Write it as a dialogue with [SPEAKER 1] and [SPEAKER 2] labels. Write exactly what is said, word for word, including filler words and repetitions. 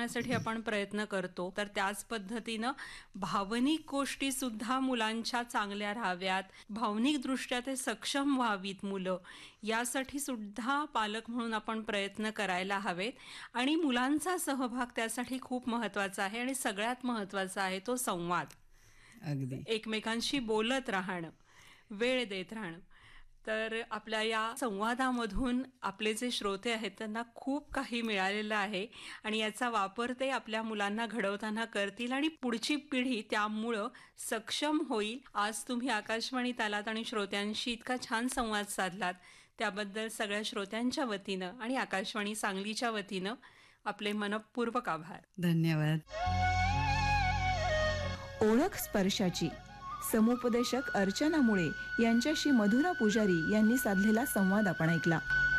[SPEAKER 1] करण्यासाठी आपण प्रयत्न करतो, तर त्याच पद्धतीनं भावनिक गोष्टी सुद्धा मुलांच्या चांगल्या राहाव्यात, भावनिकदृष्ट्या ते सक्षम व्हावीत मुलं, यासाठी सुद्धा पालक म्हणून आपण प्रयत्न करायला हवेत. आणि मुलांचा सहभाग त्यासाठी खूप महत्त्वाचा आहे आणि सगळ्यात महत्त्वाचा आहे तो संवाद.
[SPEAKER 2] अगदी
[SPEAKER 1] एकमेकांशी बोलत राहणं, वेळ देत राहणं. तर आपल्या या संवादामधून आपले जे श्रोते आहेत त्यांना खूप काही मिळालेलं आहे आणि याचा वापर ते आपल्या मुलांना घडवताना करतील आणि पुढची पिढी त्यामुळं सक्षम होईल. आज तुम्ही आकाशवाणीत आलात आणि श्रोत्यांशी इतका छान संवाद साधलात, त्याबद्दल सगळ्या श्रोत्यांच्या वतीनं आणि आकाशवाणी सांगलीच्या वतीनं आपले मनःपूर्वक आभार.
[SPEAKER 2] धन्यवाद.
[SPEAKER 3] ओळख स्पर्शाची समुपदेशक अर्चना मुळे यांच्याशी मधुरा पुजारी यांनी साधलेला संवाद आपण ऐकला.